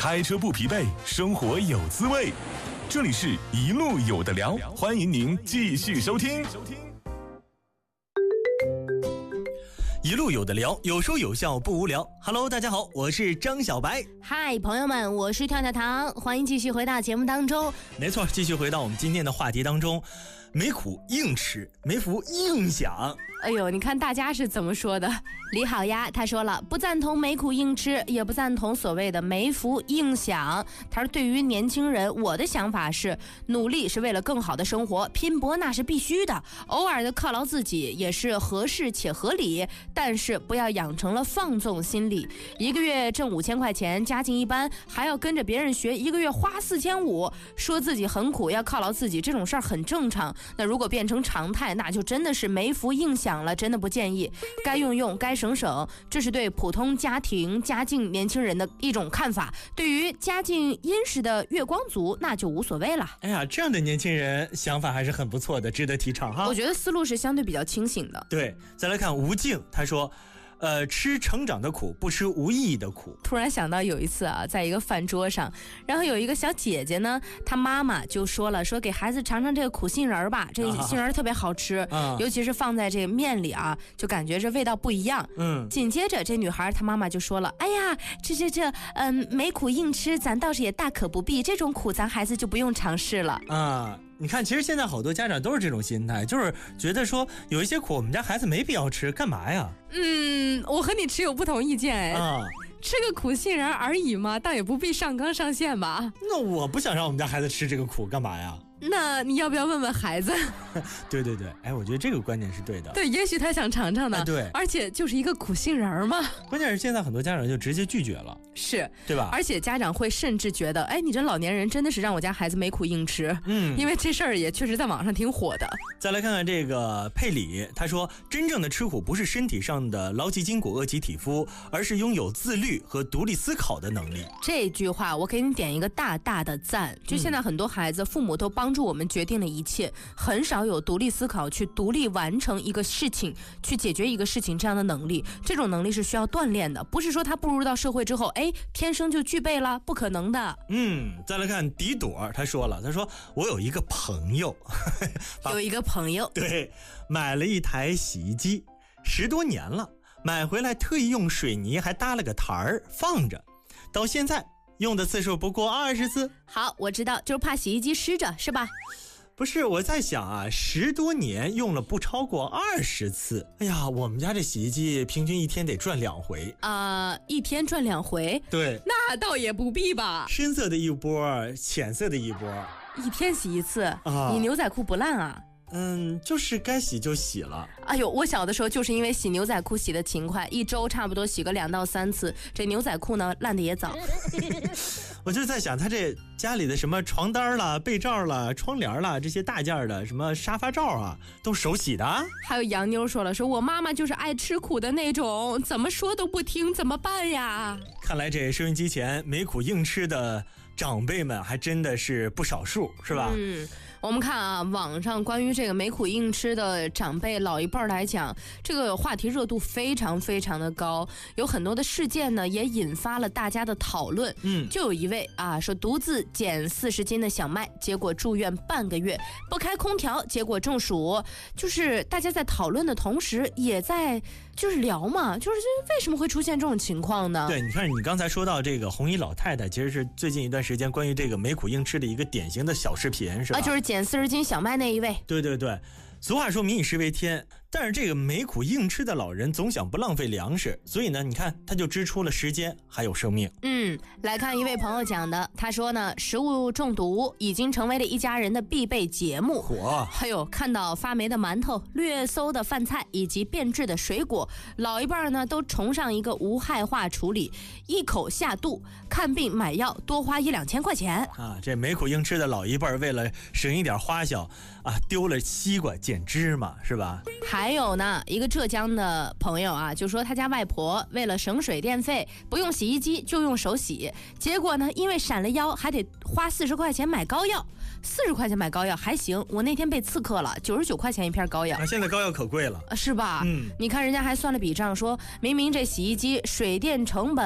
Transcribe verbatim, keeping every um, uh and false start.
开车不疲惫，生活有滋味。这里是一路有的聊，欢迎您继续收听。 一路有的聊，有说有笑不无聊。Hello， 大家好，我是张小白。 嗨，朋友们，我是跳跳糖，欢迎继续回到节目当中。 没错，继续回到我们今天的话题当中，没苦硬吃，没福硬享。 哎呦，你看大家是怎么说的？李好呀，他说了，不赞同没苦硬吃，也不赞同所谓的没福硬享。他说，对于年轻人，我的想法是，努力是为了更好的生活，拼搏那是必须的，偶尔的犒劳自己也是合适且合理，但是不要养成了放纵心理。一个月挣五千块钱，家境一般，还要跟着别人学，一个月花四千五，说自己很苦，要犒劳自己，这种事儿很正常。那如果变成常态，那就真的是没福硬享了，真的不建议。该用用，该省省，这是对普通家庭家境年轻人的一种看法。对于家境殷实的月光族，那就无所谓了。 哎呀，这样的年轻人想法还是很不错的，值得提倡哈。 我觉得思路是相对比较清醒的。 对，再来看吴静，他说呃，吃成长的苦，不吃无意义的苦。 突然想到有一次啊，在一个饭桌上，然后有一个小姐姐呢，她妈妈就说了，说给孩子尝尝这个苦杏仁吧，这个杏仁特别好吃，啊、尤其是放在这个面里啊，就感觉这味道不一样。嗯，紧接着这女孩她妈妈就说了，哎呀，这这这，嗯，没苦硬吃，咱倒是也大可不必，这种苦咱孩子就不用尝试了啊。你看，其实现在好多家长都是这种心态，就是觉得说有一些苦我们家孩子没必要吃，干嘛呀？ 嗯，我和你持有不同意见哎。啊，吃个苦杏仁而已嘛，倒也不必上纲上线吧。 那我不想让我们家孩子吃这个苦，干嘛呀？ 那你要不要问问孩子？ 对对对，哎，我觉得这个观点是对的。 对，也许他想尝尝呢。哎、 对， 而且就是一个苦杏仁嘛。 关键是现在很多家长就直接拒绝了， 是， 对吧？ 而且家长会甚至觉得，哎，你这老年人真的是让我家孩子没苦硬吃。嗯，因为这事儿也确实在网上挺火的。 再来看看这个佩里，他说，真正的吃苦不是身体上的劳其筋骨饿其体肤，而是拥有自律和独立思考的能力。 这句话我给你点一个大大的赞。就现在很多孩子，父母都帮助我们决定了一切，很少有独立思考去独立完成一个事情，去解决一个事情这样的能力。这种能力是需要锻炼的，不是说他步入到社会之后，哎，天生就具备了，不可能的。 嗯，再来看迪朵，他说了，他说我有一个朋友， 有一个朋友， 对，买了一台洗衣机，十多年了，买回来特意用水泥还搭了个台儿放着，到现在用的次数不过二十次。 好，我知道，就是怕洗衣机湿着，是吧？ 不是，我在想啊，十多年用了不超过二十次。哎呀，我们家这洗衣机平均一天得转两回啊、呃，一天转两回？ 对， 那倒也不必吧。 深色的一波，浅色的一波， 一天洗一次啊？你牛仔裤不烂啊？ 嗯，就是该洗就洗了。 哎呦，我小的时候就是因为洗牛仔裤洗的勤快，一周差不多洗个两到三次，这牛仔裤呢烂的也早。 我就在想，他这家里的什么床单啦、被罩啦、窗帘啦，这些大件的什么沙发罩啊，都手洗的。 还有杨妞说了，说我妈妈就是爱吃苦的那种，怎么说都不听，怎么办呀？ 看来这收音机前没苦硬吃的长辈们还真的是不少数，是吧？ 嗯，我们看啊，网上关于这个没苦硬吃的长辈老一辈来讲，这个话题热度非常非常的高，有很多的事件呢也引发了大家的讨论。嗯，就有一位啊说独自减四十斤的小麦，结果住院半个月，不开空调，结果中暑。就是大家在讨论的同时，也在就是聊嘛，就是为什么会出现这种情况呢？ 对，你看你刚才说到这个红衣老太太，其实是最近一段时间关于这个没苦硬吃的一个典型的小视频，是吧？ 啊，就是减四十斤小麦那一位。 对对对，俗话说民以食为天，但是这个没苦硬吃的老人总想不浪费粮食，所以呢，你看他就支出了时间还有生命。 嗯，来看一位朋友讲的，他说呢，食物中毒已经成为了一家人的必备节目。 嚯！ 还有看到发霉的馒头、略馊的饭菜以及变质的水果，老一辈呢都崇尚一个无害化处理，一口下肚，看病买药多花一两千块钱啊！这没苦硬吃的老一辈为了省一点花销啊，丢了西瓜捡芝麻，是吧？ 还有呢，一个浙江的朋友啊，就说他家外婆为了省水电费，不用洗衣机就用手洗，结果呢，因为闪了腰，还得花四十块钱买膏药。四十块钱买膏药还行，我那天被刺客了，九十九块钱一片膏药。 啊，现在膏药可贵了， 是吧？ 嗯， 你看人家还算了笔账，说明明这洗衣机水电成本